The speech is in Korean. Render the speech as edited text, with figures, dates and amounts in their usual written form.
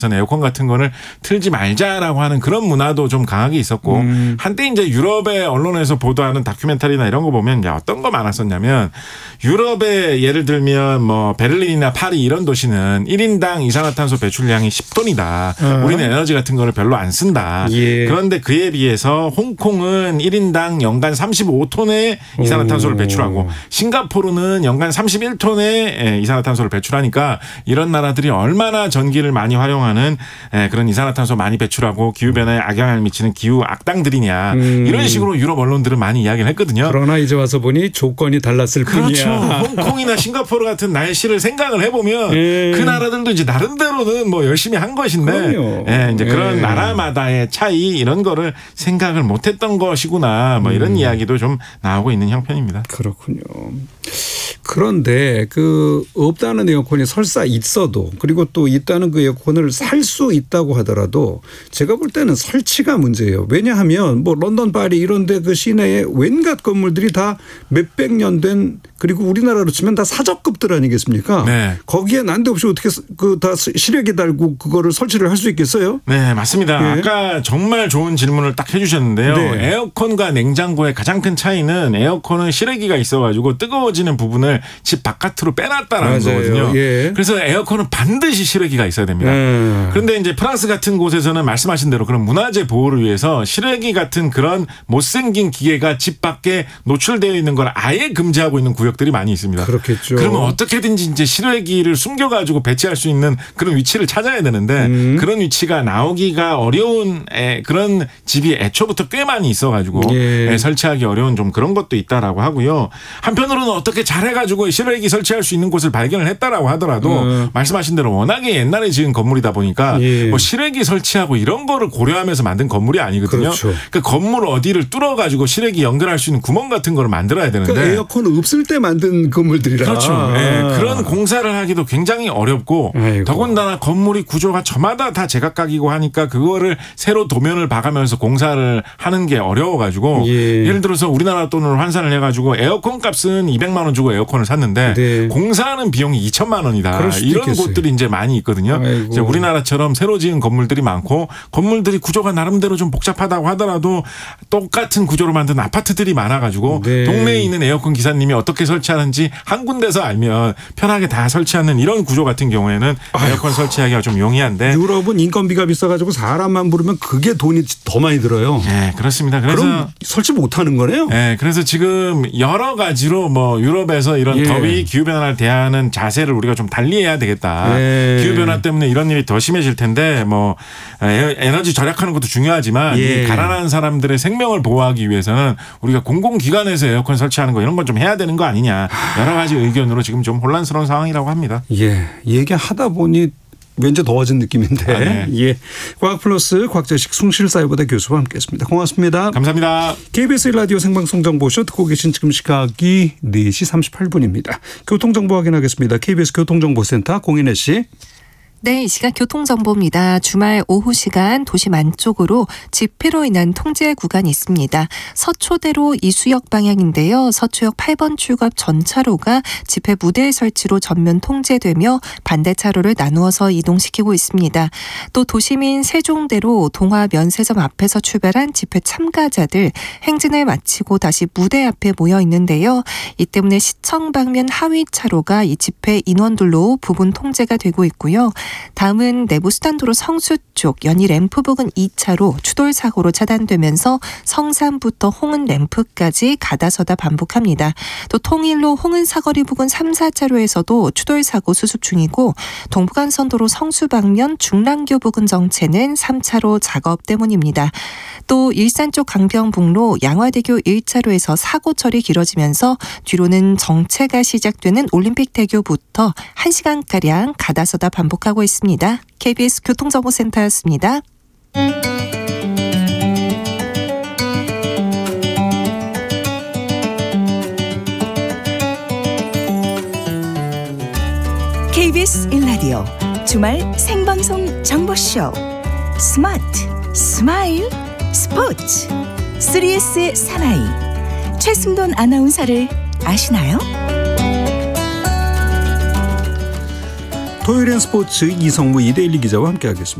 에어컨 같은 거를 틀지 말자라고 하는 그런 문화도 좀 강하게 있었고 한때 이제 유럽의 언론에서 보도하는 다큐멘터리나 이런 거 보면 어떤 거 많았었냐면 유럽의 예를 들면 뭐 베를린이나 파리 이런 도시는 1인당 이산화탄소 배출량이 10톤이다. 우리는 에너지 같은 거를 별로 안 쓴다. 예. 그런데 그에 비해서 홍콩은 1인당 연간 35톤의 이산화탄소를 배출하고 싱가포르는 연간 31톤의 이산화탄소를 배출하니까 이런 나라들이 얼마나 전기를 많이 활용하는 그런 이산화탄소 많이 배출하고 기후변화에 악영향을 미치는 기후 악당들이냐 이런 식으로 유럽 언론들은 많이 이야기를 했거든요. 그러나 이제 와서 보니 조건이 달랐을 그렇죠. 뿐이야. 홍콩이나 싱가포르 같은 날씨를 생각을 해보면 그 나라들도 이제 나름대로는 뭐 열심히 한 것인데 이제 그런 나라마다의 차이 이런 거를 생각을 못했던 것이구나 뭐 이런 이야기도 좀 나오고 있는 형편입니다. 그렇군요. 그런데 그 없다는 에어컨이 설사 있어도 그리고 또 있다는 그 에어컨을 살 수 있다고 하더라도 제가 볼 때는 설치가 문제예요. 왜냐하면 뭐 런던, 파리 이런 데 그 시내에 웬갓 건물들이 다 몇백 년 된 그리고 우리나라로 치면 다 사저급들 아니겠습니까? 네. 거기에 난데없이 어떻게 그 다 시래기 달고 그거를 설치를 할 수 있겠어요? 네, 맞습니다. 예. 아까 정말 좋은 질문을 딱 해주셨는데요. 네. 에어컨과 냉장고의 가장 큰 차이는 에어컨은 실외기가 있어가지고 뜨거워지는 부분을 집 바깥으로 빼놨다라는 맞아요. 거거든요. 예. 그래서 에어컨은 반드시 실외기가 있어야 됩니다. 그런데 이제 프랑스 같은 곳에서는 말씀하신 대로 그런 문화재 보호를 위해서 실외기 같은 그런 못생긴 기계가 집 밖에 노출되어 있는 걸 아예 금지하고 있는 구역들이 많이 있습니다. 그렇겠죠. 그러면 어떻게든지 이제 실외기를 숨겨가지고 배치할 수 있는 그런 위치를 찾아야 되는데 그런 위치가 나오기가 어려운 그런 집이 애초부터 꽤 많이 있어가지고 설치하기 어려운 좀 그런 것도 있다라고 하고요. 한편으로는 어떻게 잘해가지고 실외기 설치할 수 있는 곳을 발견을 했다라고 하더라도 말씀하신 대로 워낙에 옛날에 지은 건물이다 보니까 뭐 실외기 설치하고 이런 거를 고려하면서 만든 건물이 아니거든요. 그렇죠. 그러니까 건물 어디를 뚫어가지고 실외기 연결할 수 있는 구멍 같은 거를 만들어야 되는데 그러니까 에어컨 없을 때 만든 건물들이라. 그렇죠. 그런 공사를 하기도 굉장히 어렵고 아이고. 더군다나 건물이 구조가 저마다 다 제각각이고 하니까 그거를 새로 도면을 박으면서 공사를 하는 게 어려워가지고 예를 들어서 우리나라 돈으로 환산을 해가지고 에어컨 값은 200만 원 주고 에어컨을 샀는데 공사하는 비용이 2천만 원이다. 이런 있겠어요. 곳들이 이제 많이 있거든요. 이제 우리나라처럼 새로 지은 건물들이 많고 건물들이 구조가 나름대로 좀 복잡하다고 하더라도 똑같은 구조로 만든 아파트들이 많아가지고 동네에 있는 에어컨 기사님이 어떻게 설치하는지 한 군데서 알면 편하게 다 설치하는 이런 구조 같은 경우에는 에어컨 설치하기가 좀 용이한데 유럽은 인건비가 비싸가지고 사람만 부르면 그게 돈이 더 많이 들어요. 네, 그렇습니다. 그래서 그럼 설치 못하는 거네요. 네, 그래서 지금 여러 가지로 뭐 유럽에서 이런 더위 기후 변화를 대하는 자세를 우리가 좀 달리해야 되겠다. 기후 변화 때문에 이런 일이 더 심해질 텐데 뭐 에너지 절약하는 것도 중요하지만 이 가난한 사람들의 생명을 보호하기 위해서는 우리가 공공기관에서 에어컨 설치하는 거 이런 건 좀 해야 되는 거 아니냐. 여러 가지 의견으로 지금 좀 혼란스러운 상황이라고 합니다. 얘기하다 보니 왠지 더워진 느낌인데. 과학플러스 과학자식 숭실사이버대 교수와 함께했습니다. 고맙습니다. 감사합니다. KBS 라디오 생방송 정보쇼 듣고 계신 지금 시각이 4시 38분입니다. 교통정보 확인하겠습니다. KBS 교통정보센터 공인혜 씨. 네, 이 시각 교통정보입니다. 주말 오후 시간 도심 안쪽으로 집회로 인한 통제 구간이 있습니다. 서초대로 이수역 방향인데요. 서초역 8번 출구 앞 전차로가 집회 무대 설치로 전면 통제되며 반대 차로를 나누어서 이동시키고 있습니다. 또 도심인 세종대로 동화 면세점 앞에서 출발한 집회 참가자들 행진을 마치고 다시 무대 앞에 모여 있는데요. 이 때문에 시청 방면 하위 차로가 이 집회 인원들로 부분 통제가 되고 있고요. 다음은 내부수단도로 성수 쪽 연희 램프 부근 2차로 추돌 사고로 차단되면서 성산부터 홍은 램프까지 가다서다 반복합니다. 또 통일로 홍은 사거리 부근 3, 4차로에서도 추돌 사고 수습 중이고 동부간선도로 성수 방면 중랑교 부근 정체는 3차로 작업 때문입니다. 또 일산 쪽 강변북로 양화대교 1차로에서 사고 처리 길어지면서 뒤로는 정체가 시작되는 올림픽대교부터 1시간가량 가다서다 반복하고 있습니다. KBS 교통정보센터였습니다. KBS 1라디오 주말 생방송 정보쇼 스마트 스마일 스포츠 3S의 사나이 최승돈 아나운서를 아시나요? 토요일엔 스포츠 이성무 이데일리 기자와 함께하겠습니다.